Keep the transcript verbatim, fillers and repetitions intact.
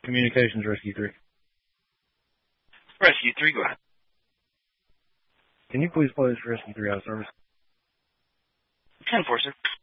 Communications Rescue three. Rescue three, go ahead. Can you please place Rescue three out of service? ten four, sir.